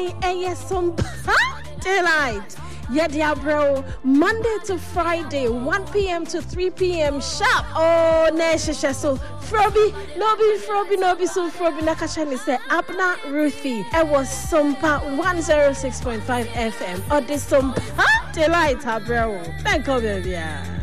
some delight. Yeah, bro. Monday to Friday, 1 p.m. to 3 p.m. sharp. Oh, Nesha. So, Froby, Nobi, so Froby Nakashani said, Abna Ruthie. It was Sumpa 106.5 FM. Or this Sumpa delight, bro. Thank you, baby.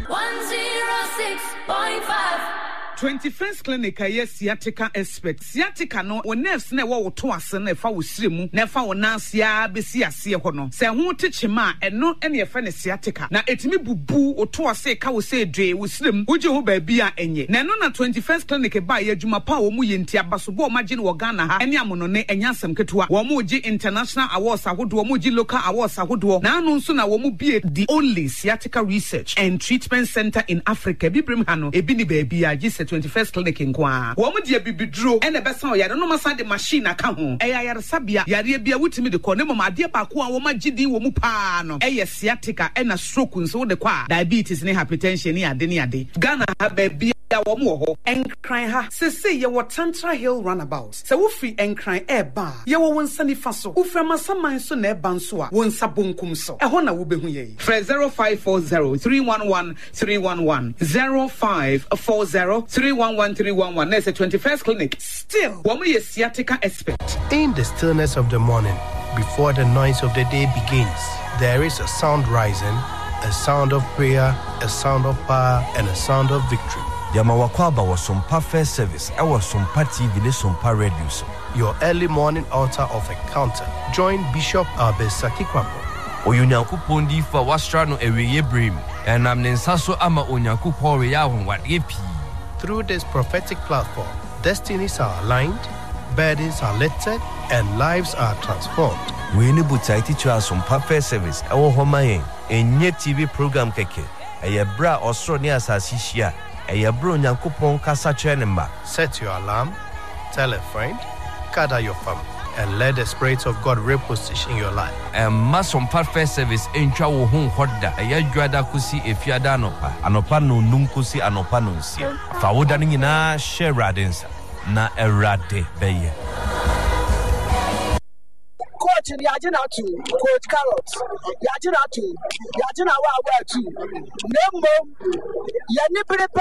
106.5. 21st clinic aye sciatica expert sciatica no o nerves na wo to ase na fa wo siremu na fa wo nansia besi ase ho no se ho techema eno ene efa ne sciatica na etimi bubu o to ase ka wo se dwe wo sirem uje ho ba bia enye na no na 21st clinic ba ye adwuma pa wo mu ye ntia baso bo ma gine wo Ghana ha ene amono ne enya asem ketewa wo mu gi international awards ahodo wo mu gi local awards ahodo na anu nso na wo mu bie the only sciatica research and treatment center in Africa bibrim ha no ebi ni ba bia gi 21st clinic in Kwa. Woman dear bibidro and a besan ya no masa de machine aka ho. Eya sabia yare bia wutimi de kone mama de ba ko a wo magidi wo mu pa no. Eya sciatica e na stroke nso de kwa diabetes ne hypertension ne ade. Ghana ha ba bia wo mu ho. Enkran ha. Se ye wo Tantra Hill runabout. Se wo free enkran e ba. Ye wo wonsa ni fa so. Wo fra masaman so na e ba nso a. Wonsa bonkum so. E ho na wo behu ye. Fra 0540 311 311 0540 311 There's a 21st clinic. Still, woman is sciatica expert. In the stillness of the morning, before the noise of the day begins, there is a sound rising, a sound of prayer, a sound of power, and a sound of victory. Yamawakwaba was some perfect service. I was some TV, ne some radio. Your early morning altar of encounter. Join Bishop Abesaki Kwambo. Oyunyankupon di fa wastra no eweye brim. And am nensaso ama onyankupon ya hon wade pi. Through this prophetic platform, destinies are aligned, burdens are lifted, and lives are transformed. We need to teach you some perfect service. Our home enye TV program keke. Eye bra osro ni asasi hia. Eye bro nyankopon kasa kire nemba. Set your alarm, tell a friend, gather your family, and let the Spirit of God reposition your life. Mass some perfect service entwa wo hu hoda. Eye dwada kusi efiada anopa. Anopa no num kusi anopa no nsi. Fa woda ni nyina share radensa na erade beye. Coach Yajina to Coach Carrots, Yajina to Yajina wa tu. Nembo, Yanibere